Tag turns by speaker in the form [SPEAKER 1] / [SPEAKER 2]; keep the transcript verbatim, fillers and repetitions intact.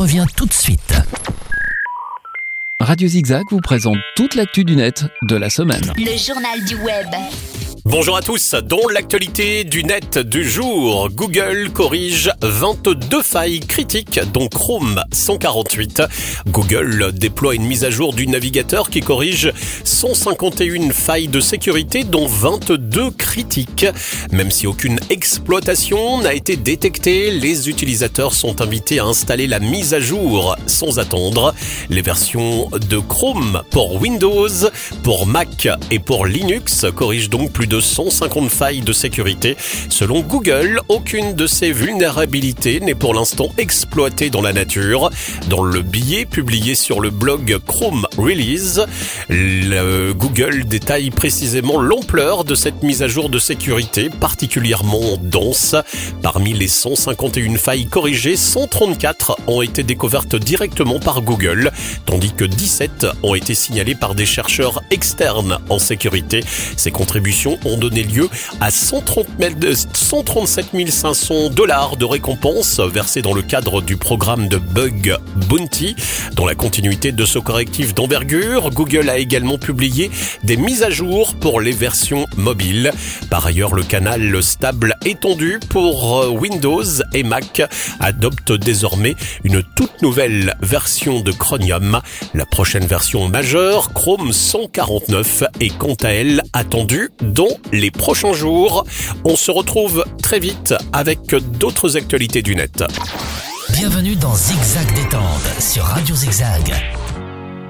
[SPEAKER 1] revient tout de suite.
[SPEAKER 2] Radio Zigzag vous présente toute l'actu du net de la semaine.
[SPEAKER 3] Le journal du web.
[SPEAKER 4] Bonjour à tous, dans l'actualité du net du jour, Google corrige vingt-deux failles critiques dont Chrome cent quarante-huit. Google déploie une mise à jour du navigateur qui corrige cent cinquante et une failles de sécurité dont vingt-deux critiques. Même si aucune exploitation n'a été détectée, les utilisateurs sont invités à installer la mise à jour sans attendre. Les versions de Chrome pour Windows, pour Mac et pour Linux corrigent donc plus de cent cinquante failles de sécurité. Selon Google, aucune de ces vulnérabilités n'est pour l'instant exploitée dans la nature. Dans le billet publié sur le blog Chrome Release, le Google détaille précisément l'ampleur de cette mise à jour de sécurité particulièrement dense. Parmi les cent cinquante et une failles corrigées, cent trente-quatre ont été découvertes directement par Google, tandis que dix-sept ont été signalées par des chercheurs externes en sécurité. Ces contributions ont donné lieu à cent trente-sept mille cinq cents dollars de récompenses versées dans le cadre du programme de Bug Bounty. Dans la continuité de ce correctif d'envergure, Google a également publié des mises à jour pour les versions mobiles. Par ailleurs, le canal stable étendu pour Windows et Mac adopte désormais une toute nouvelle version de Chromium. La prochaine version majeure, Chrome cent quarante-neuf, est quant à elle attendue dans les prochains jours. On se retrouve très vite avec d'autres actualités du net.
[SPEAKER 1] Bienvenue dans Zigzag Détente sur Radio Zigzag.